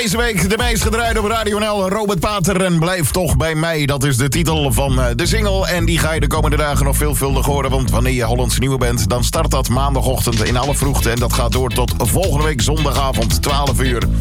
Deze week de meest gedraaid op Radio NL. Robert Pater en Blijf toch bij mij. Dat is de titel van de single. En die ga je de komende dagen nog veelvuldig horen. Want wanneer je Hollandse Nieuwe bent, dan start dat maandagochtend in alle vroegte. En dat gaat door tot volgende week zondagavond 12 uur.